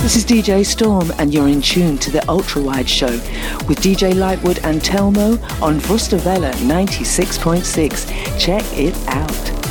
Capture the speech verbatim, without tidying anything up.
This is D J Storm, and you're in tune to the Ultra Wide Show with D J Lightwood and Telmo on Vustavella ninety-six point six. Check it out.